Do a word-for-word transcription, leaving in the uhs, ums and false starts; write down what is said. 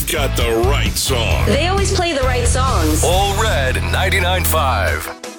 got the right song. They always play the right songs. All Red ninety-nine point five.